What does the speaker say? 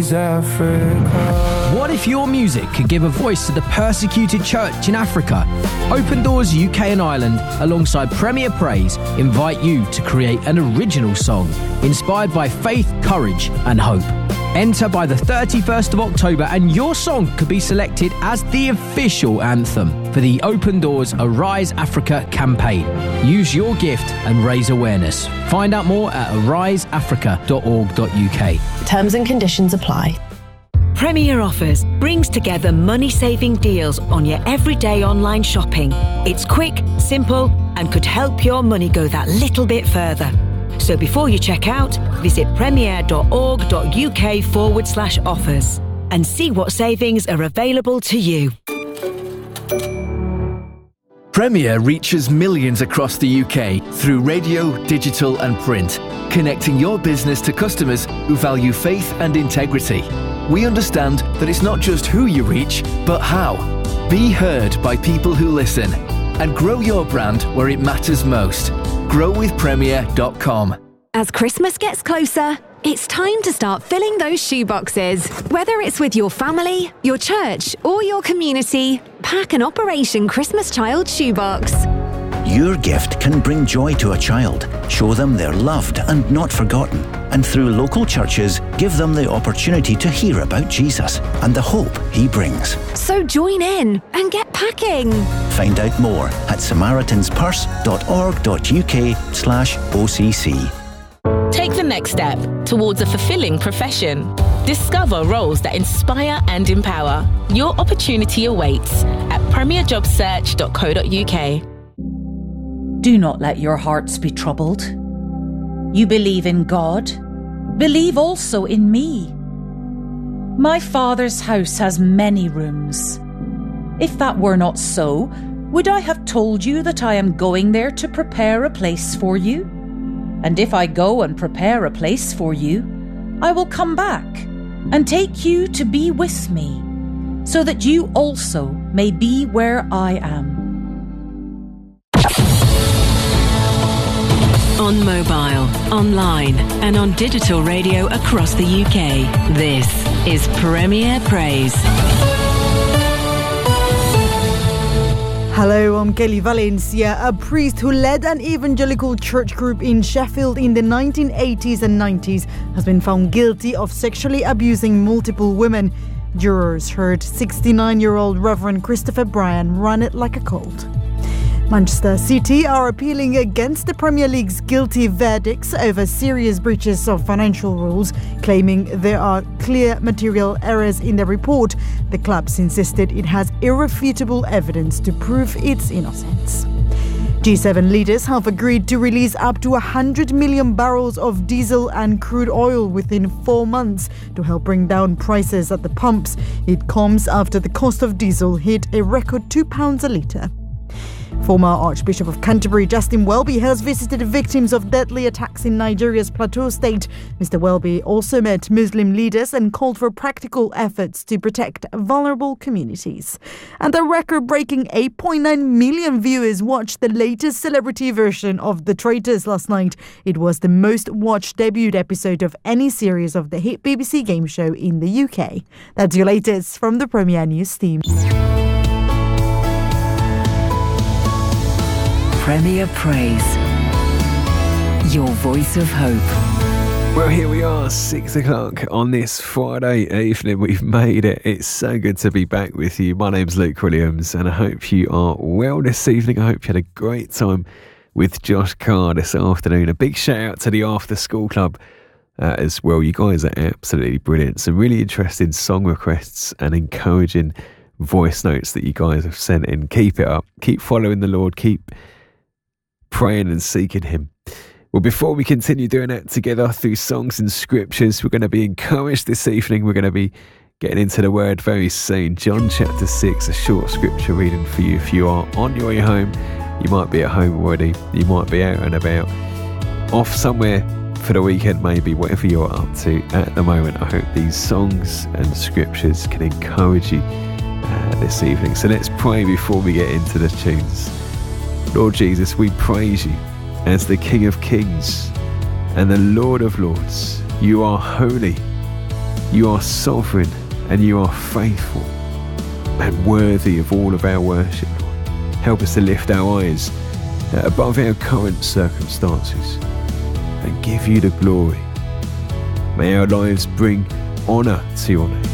Africa. What if your music could give a voice to the persecuted church in Africa? Open Doors UK and Ireland, alongside Premier Praise, invite you to create an original song inspired by faith, courage and hope. Enter by the 31st of October and your song could be selected as the official anthem for the Open Doors Arise Africa campaign. Use your gift and raise awareness. Find out more at ariseafrica.org.uk. Terms and conditions apply. Premier Offers brings together money-saving deals on your everyday online shopping. It's quick, simple, and could help your money go that little bit further. So before you check out, visit premier.org.uk/offers and see what savings are available to you. Premier reaches millions across the UK through radio, digital and print, connecting your business to customers who value faith and integrity. We understand that it's not just who you reach, but how. Be heard by people who listen and grow your brand where it matters most. growwithpremier.com. As Christmas gets closer, it's time to start filling those shoeboxes. Whether it's with your family, your church, or your community, pack an Operation Christmas Child shoebox. Your gift can bring joy to a child, show them they're loved and not forgotten, and through local churches, give them the opportunity to hear about Jesus and the hope he brings. So join in and get packing. Find out more at samaritanspurse.org.uk/OCC. Take the next step towards a fulfilling profession. Discover roles that inspire and empower. Your opportunity awaits at premierjobsearch.co.uk. Do not let your hearts be troubled. You believe in God, believe also in me. My Father's house has many rooms. If that were not so, would I have told you that I am going there to prepare a place for you? And if I go and prepare a place for you, I will come back and take you to be with me, so that you also may be where I am. On mobile, online and on digital radio across the UK, this is Premier Praise. Hello, I'm Kelly Valencia. A priest who led an evangelical church group in Sheffield in the 1980s and 90s has been found guilty of sexually abusing multiple women. Jurors heard 69-year-old Reverend Christopher Bryan run it like a cult. Manchester City are appealing against the Premier League's guilty verdicts over serious breaches of financial rules, claiming there are clear material errors in the report. The clubs insisted it has irrefutable evidence to prove its innocence. G7 leaders have agreed to release up to 100 million barrels of diesel and crude oil within 4 months to help bring down prices at the pumps. It comes after the cost of diesel hit a record £2 a litre. Former Archbishop of Canterbury, Justin Welby, has visited victims of deadly attacks in Nigeria's Plateau State. Mr. Welby also met Muslim leaders and called for practical efforts to protect vulnerable communities. And a record-breaking 8.9 million viewers watched the latest celebrity version of The Traitors last night. It was the most-watched debut episode of any series of the hit BBC game show in the UK. That's your latest from the Premier News team. Premier Praise, your voice of hope. Well, here we are, 6 o'clock on this Friday evening. We've made it. It's so good to be back with you. My name's Luke Williams, and I hope you are well this evening. I hope you had a great time with Josh Carr this afternoon. A big shout out to the After School Club as well. You guys are absolutely brilliant. Some really interesting song requests and encouraging voice notes that you guys have sent in. Keep it up. Keep following the Lord. Keep praying and seeking him. Well, before we continue doing that together through songs and scriptures, we're going to be encouraged this evening. We're going to be getting into the word very soon. John chapter 6, a short scripture reading for you. If you are on your way home, you might be at home already, you might be out and about, off somewhere for the weekend maybe, whatever you're up to at the moment. I hope these songs and scriptures can encourage you this evening. So let's pray before we get into the tunes. Lord Jesus, we praise you as the King of Kings and the Lord of Lords. You are holy. You are sovereign and you are faithful and worthy of all of our worship, Lord. Help us to lift our eyes above our current circumstances and give you the glory. May our lives bring honour to your name.